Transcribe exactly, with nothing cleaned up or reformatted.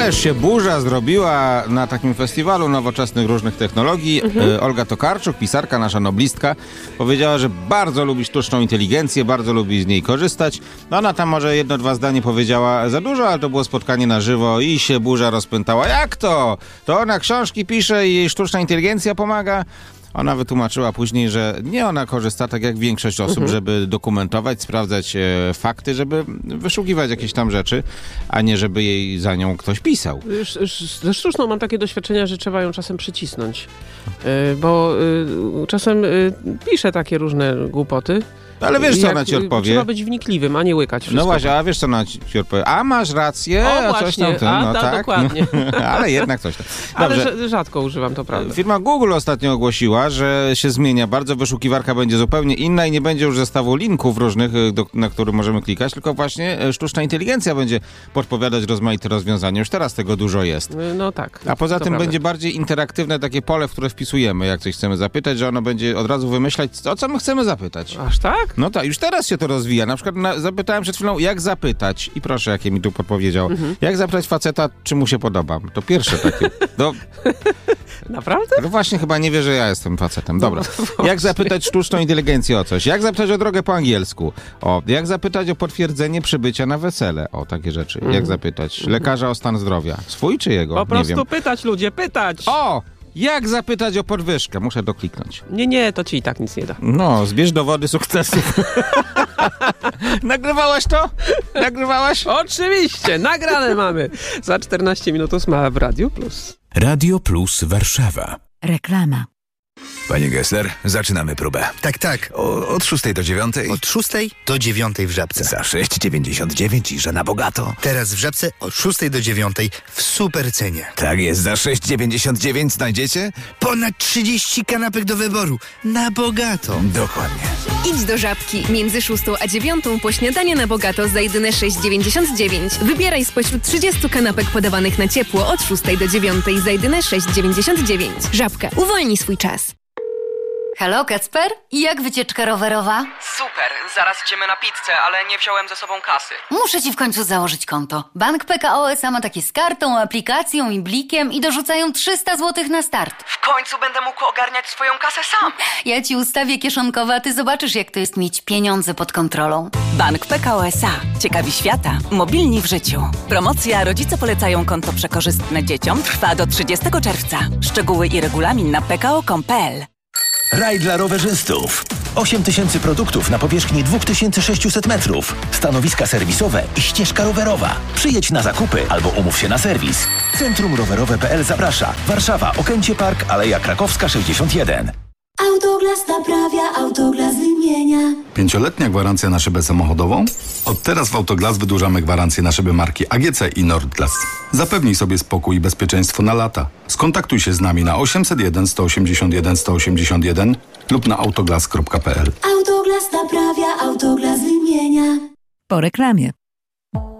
Ależ się burza zrobiła na takim festiwalu nowoczesnych różnych technologii. Mhm. Olga Tokarczuk, pisarka, nasza noblistka, powiedziała, że bardzo lubi sztuczną inteligencję, bardzo lubi z niej korzystać. No ona tam może jedno, dwa zdanie powiedziała za dużo, ale to było spotkanie na żywo i się burza rozpętała. Jak to? To ona książki pisze i jej sztuczna inteligencja pomaga? Ona wytłumaczyła później, że nie ona korzysta tak jak większość osób, mhm. żeby dokumentować, sprawdzać e, fakty, żeby wyszukiwać jakieś tam rzeczy, a nie żeby jej za nią ktoś pisał. Już, już ze sztuczną mam takie doświadczenia, że trzeba ją czasem przycisnąć, e, bo e, czasem e, pisze takie różne głupoty. Ale wiesz, co ona ci odpowie? Trzeba być wnikliwym, a nie łykać wszystko. No właśnie, a wiesz, co ona ci odpowie? A masz rację, o, a właśnie, coś tam. Ten, a, no da, tak, dokładnie. Ale jednak coś tam. Ale rzadko używam, to prawda. Firma Google ostatnio ogłosiła, że się zmienia bardzo, wyszukiwarka będzie zupełnie inna i nie będzie już zestawu linków różnych, do, na które możemy klikać, tylko właśnie sztuczna inteligencja będzie podpowiadać rozmaite rozwiązania. Już teraz tego dużo jest. No tak. A poza tym prawda. będzie bardziej interaktywne takie pole, w które wpisujemy, jak coś chcemy zapytać, że ono będzie od razu wymyślać, o co my chcemy zapytać. Aż tak? No tak, już teraz się to rozwija. Na przykład na, zapytałem przed chwilą, jak zapytać, i proszę, jakie mi tu podpowiedział, mhm. jak zapytać faceta, czy mu się podobam. To pierwsze takie. Do... Naprawdę? No właśnie, chyba nie wie, że ja jestem facetem. Dobra. No, jak zapytać sztuczną inteligencję o coś? Jak zapytać o drogę po angielsku? O, jak zapytać o potwierdzenie przybycia na wesele? O, takie rzeczy. Mhm. Jak zapytać lekarza o stan zdrowia? Swój czy jego? Po nie prostu wiem. pytać, ludzie, pytać! O! Jak zapytać o podwyżkę? Muszę dokliknąć. Nie, nie, to ci i tak nic nie da. No, zbierz dowody sukcesu. Nagrywałaś to? Nagrywałaś? Oczywiście, nagrane mamy. Za czternaście minut ósma w Radio Plus. Radio Plus Warszawa. Reklama. Panie Gessler, zaczynamy próbę. Tak, tak. O, od szóstej do dziewiątej. Od szóstej do dziewiątej w Żabce. Za sześć dziewięćdziesiąt dziewięć i że na bogato. Teraz w Żabce od szóstej do dziewiątej w super cenie. Tak jest, za sześć dziewięćdziesiąt dziewięć znajdziecie? Ponad trzydzieści kanapek do wyboru. Na bogato. Dokładnie. Idź do Żabki. Między szóstą a dziewiątą po śniadanie na bogato za jedyne sześć dziewięćdziesiąt dziewięć. Wybieraj spośród trzydziestu kanapek podawanych na ciepło od szóstej do dziewiątej za jedyne sześć dziewięćdziesiąt dziewięć. Żabka. Uwolnij swój czas. Halo, Kacper? Jak wycieczka rowerowa? Super, zaraz idziemy na pizzę, ale nie wziąłem ze sobą kasy. Muszę ci w końcu założyć konto. Bank P K O S A ma takie z kartą, aplikacją i blikiem i dorzucają trzysta złotych na start. W końcu będę mógł ogarniać swoją kasę sam. Ja ci ustawię kieszonkowe, a ty zobaczysz, jak to jest mieć pieniądze pod kontrolą. Bank P K O S A. Ciekawi świata. Mobilni w życiu. Promocja Rodzice polecają konto przekorzystne dzieciom trwa do trzydziestego czerwca. Szczegóły i regulamin na p k o kropka com kropka p l. Raj dla rowerzystów. osiem tysięcy produktów na powierzchni dwa tysiące sześćset metrów. Stanowiska serwisowe i ścieżka rowerowa. Przyjedź na zakupy albo umów się na serwis. Centrum Rowerowe kropka p l zaprasza. Warszawa, Okęcie Park, Aleja Krakowska sześćdziesiąt jeden. Autoglas naprawia, Autoglas wymienia. Pięcioletnia gwarancja na szybę samochodową? Od teraz w Autoglas wydłużamy gwarancję na szyby marki A G C i Nordglas. Zapewnij sobie spokój i bezpieczeństwo na lata. Skontaktuj się z nami na osiemset jeden sto osiemdziesiąt jeden sto osiemdziesiąt jeden lub na autoglas kropka p l. Autoglas naprawia, Autoglas wymienia. Po reklamie.